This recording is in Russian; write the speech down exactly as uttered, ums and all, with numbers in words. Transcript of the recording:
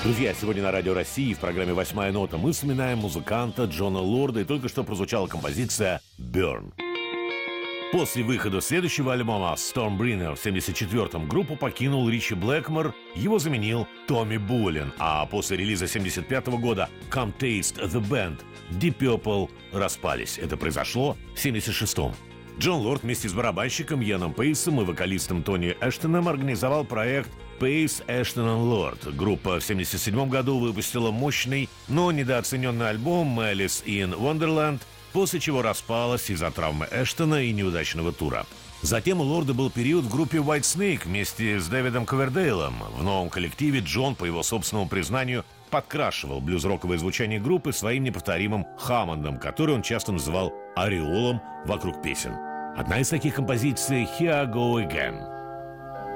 Друзья, сегодня на Радио России в программе «Восьмая нота» мы вспоминаем музыканта Джона Лорда, и только что прозвучала композиция «Burn». После выхода следующего альбома «Stormbringer» в семьдесят четвёртом группу покинул Ричи Блэкмор, его заменил Томми Болин, а после релиза семьдесят пятого года «Come Taste the Band» Deep Purple распались. Это произошло в семьдесят шестом. Джон Лорд вместе с барабанщиком Яном Пейсом и вокалистом Тони Эштоном организовал проект Pace, Ashton and Lord. Группа в семьдесят седьмом году выпустила мощный, но недооцененный альбом «Malice in Wonderland», после чего распалась из-за травмы Эштона и неудачного тура. Затем у Лорда был период в группе White Snake вместе с Дэвидом Ковердейлом. В новом коллективе Джон, по его собственному признанию, подкрашивал блюз-роковое звучание группы своим неповторимым Хаммондом, который он часто называл ореолом вокруг песен. Одна из таких композиций «Here I Go Again».